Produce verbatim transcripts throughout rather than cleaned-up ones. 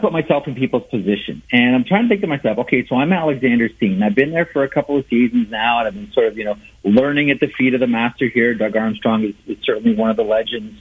put myself in people's position, and I'm trying to think to myself, okay, so I'm Alexander Steen. I've been there for a couple of seasons now, and I've been sort of, you know, learning at the feet of the master here. Doug Armstrong is, is certainly one of the legends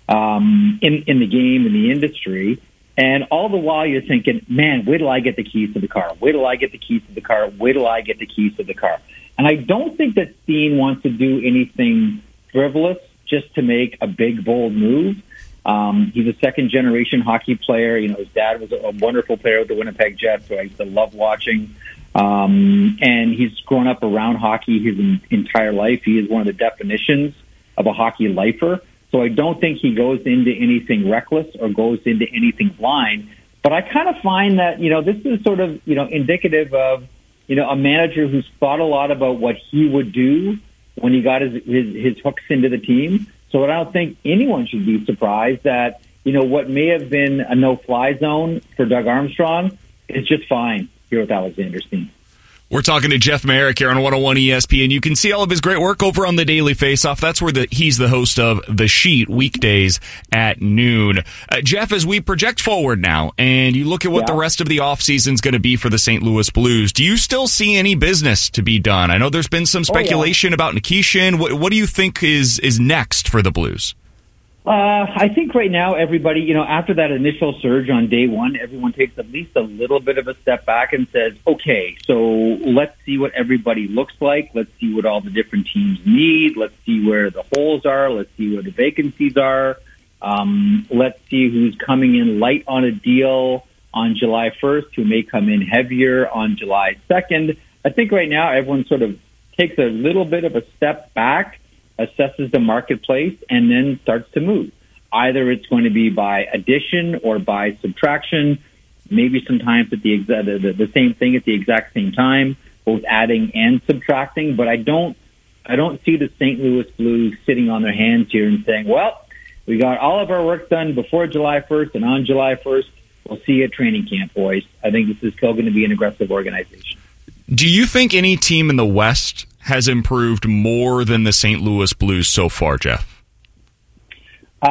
um, in, in the game, in the industry. And all the while you're thinking, man, wait till I get the keys to the car. Wait till I get the keys to the car. Wait till I get the keys to the car. And I don't think that Steen wants to do anything frivolous just to make a big, bold move. Um, he's a second-generation hockey player. You know, his dad was a wonderful player with the Winnipeg Jets, who I used to love watching. Um, and he's grown up around hockey his entire life. He is one of the definitions of a hockey lifer. So I don't think he goes into anything reckless or goes into anything blind. But I kind of find that, you know, this is sort of, you know, indicative of, you know, a manager who's thought a lot about what he would do when he got his, his, his hooks into the team. So I don't think anyone should be surprised that, you know, what may have been a no-fly zone for Doug Armstrong is just fine here with Alexander Steen. We're talking to Jeff Marek here on one oh one E S P N. You can see all of his great work over on the Daily Faceoff. That's where the, he's the host of The Sheet, weekdays at noon. Uh, Jeff, as we project forward now, and you look at what yeah. the rest of the offseason is going to be for the Saint Louis Blues, do you still see any business to be done? I know there's been some speculation oh, yeah. about Nikishin. What, what do you think is, is next for the Blues? Uh, I think right now everybody, you know, after that initial surge on day one, everyone takes at least a little bit of a step back and says, okay, so let's see what everybody looks like. Let's see what all the different teams need. Let's see where the holes are. Let's see where the vacancies are. Um, let's see who's coming in light on a deal on July first, who may come in heavier on July second. I think right now everyone sort of takes a little bit of a step back, assesses the marketplace, and then starts to move. Either it's going to be by addition or by subtraction, maybe sometimes at the, exa- the, the same thing at the exact same time, both adding and subtracting. But I don't, I don't see the Saint Louis Blues sitting on their hands here and saying, well, we got all of our work done before July first, and on July first, we'll see you at training camp, boys. I think this is still going to be an aggressive organization. Do you think any team in the West has improved more than the Saint Louis Blues so far, Jeff? Uh,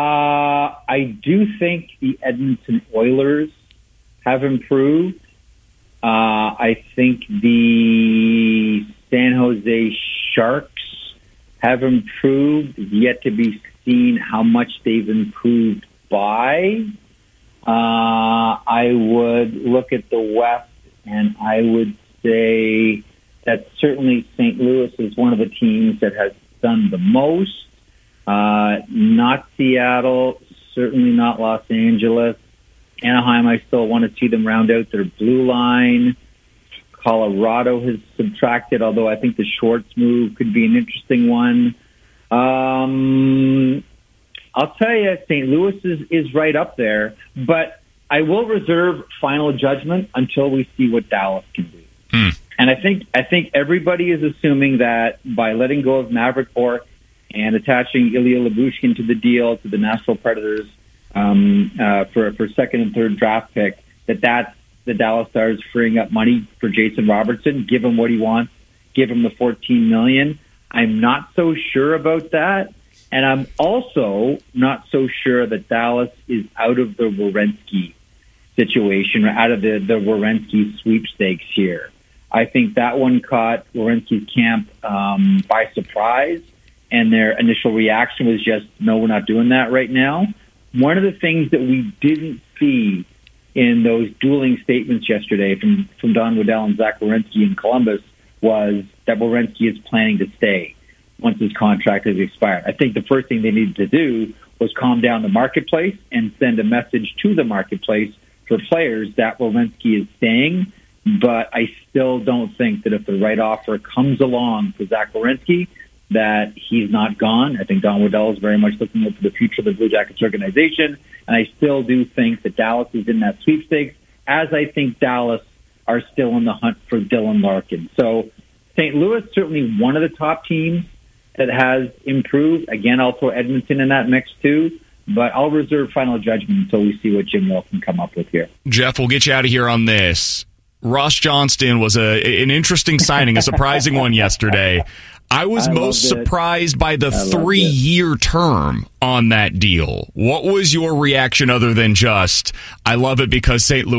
I do think the Edmonton Oilers have improved. Uh, I think the San Jose Sharks have improved. Yet to be seen how much they've improved by. Uh, I would look at the West, and I would say that certainly Saint Louis is one of the teams that has done the most. Uh, not Seattle, certainly not Los Angeles. Anaheim, I still want to see them round out their blue line. Colorado has subtracted, although I think the Schwartz move could be an interesting one. Um, I'll tell you, Saint Louis is, is right up there, but I will reserve final judgment until we see what Dallas can do. Mm. And I think I think everybody is assuming that by letting go of Maverick Bourque and attaching Ilya Lyubushkin to the deal to the Nashville Predators um, uh, for for second and third draft pick, that that's the Dallas Stars freeing up money for Jason Robertson, give him what he wants, give him the fourteen million dollars. I'm not so sure about that, and I'm also not so sure that Dallas is out of the Werenski situation, or out of the the Werenski sweepstakes here. I think that one caught Werenski's camp um, by surprise, and their initial reaction was just, no, we're not doing that right now. One of the things that we didn't see in those dueling statements yesterday from, from Don Waddell and Zach Werenski in Columbus was that Werenski is planning to stay once his contract has expired. I think the first thing they needed to do was calm down the marketplace and send a message to the marketplace for players that Werenski is staying. But I still don't think that if the right offer comes along for Zach Werenski, that he's not gone. I think Don Waddell is very much looking at the future of the Blue Jackets organization, and I still do think that Dallas is in that sweepstakes, as I think Dallas are still in the hunt for Dylan Larkin. So Saint Louis, certainly one of the top teams that has improved. Again, I'll throw Edmonton in that mix too. But I'll reserve final judgment until we see what Jim Nill can come up with here. Jeff, we'll get you out of here on this. Ross Johnston was a an interesting signing, a surprising one yesterday. I was I most surprised by the three-year term on that deal. What was your reaction other than just, I love it because Saint Louis